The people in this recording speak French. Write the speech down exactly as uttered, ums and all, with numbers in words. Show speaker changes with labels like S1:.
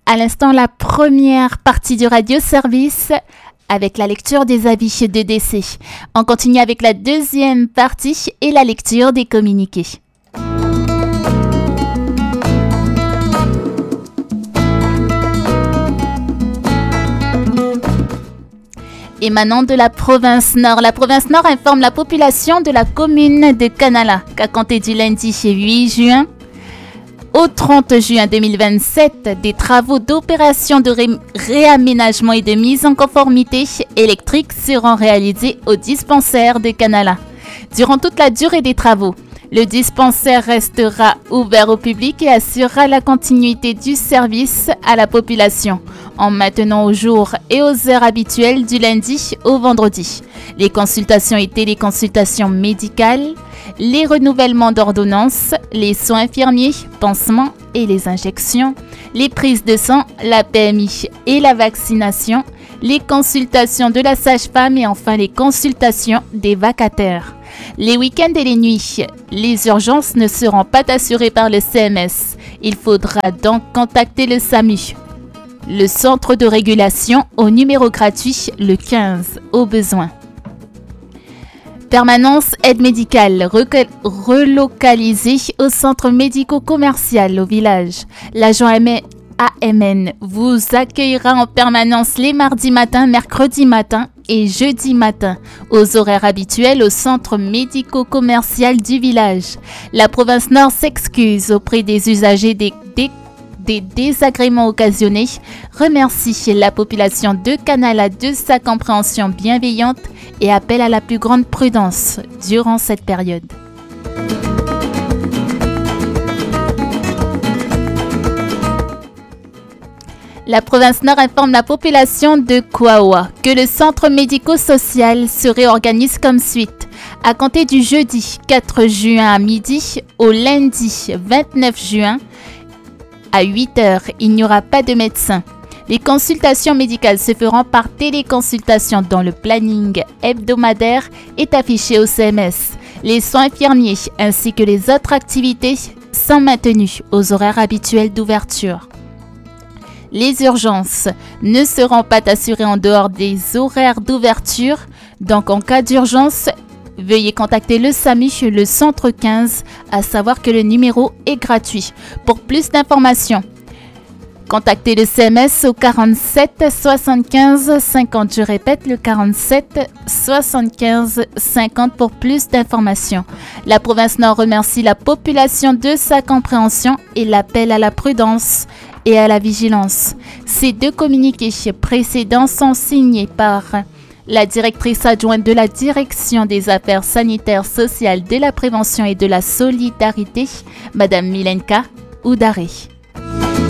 S1: À l'instant, la première partie du radio-service avec la lecture des avis de décès. On continue avec la deuxième partie et la lecture des communiqués. Émanant de la province Nord, la province Nord informe la population de la commune de Canala qu'à compter du lundi huit juin au trente juin deux mille vingt-sept, des travaux d'opération de ré- réaménagement et de mise en conformité électrique seront réalisés au dispensaire de Canala. Durant toute la durée des travaux, le dispensaire restera ouvert au public et assurera la continuité du service à la population en maintenant aux jours et aux heures habituelles du lundi au vendredi. Les consultations et téléconsultations médicales, les renouvellements d'ordonnances, les soins infirmiers, pansements et les injections, les prises de sang, la P M I et la vaccination, les consultations de la sage-femme et enfin les consultations des vacataires. Les week-ends et les nuits, les urgences ne seront pas assurées par le C M S. Il faudra donc contacter le S A M U, le centre de régulation, au numéro gratuit le quinze au besoin. Permanence aide médicale reca- relocalisée au centre médico-commercial au village. L'agent A M N vous accueillera en permanence les mardis matins, mercredis matin et jeudi matin aux horaires habituels au centre médico-commercial du village. La province Nord s'excuse auprès des usagers des, des, des désagréments occasionnés, remercie la population de Canala de sa compréhension bienveillante et appelle à la plus grande prudence durant cette période. La province Nord informe la population de Kouaoua que le centre médico-social se réorganise comme suite. À compter du jeudi quatre juin à midi au lundi vingt-neuf juin à huit heures, il n'y aura pas de médecin. Les consultations médicales se feront par téléconsultation dont le planning hebdomadaire est affiché au C M S. Les soins infirmiers ainsi que les autres activités sont maintenus aux horaires habituels d'ouverture. Les urgences ne seront pas assurées en dehors des horaires d'ouverture, donc en cas d'urgence, veuillez contacter le S A M U, le centre quinze, à savoir que le numéro est gratuit. Pour plus d'informations, contactez le C M S au quarante-sept soixante-quinze cinquante. Je répète, le quarante-sept soixante-quinze cinquante pour plus d'informations. La province Nord remercie la population de sa compréhension et l'appel à la prudence et à la vigilance. Ces deux communiqués précédents sont signés par la directrice adjointe de la Direction des Affaires sanitaires, sociales, de la prévention et de la solidarité, Madame Milenka Oudaré.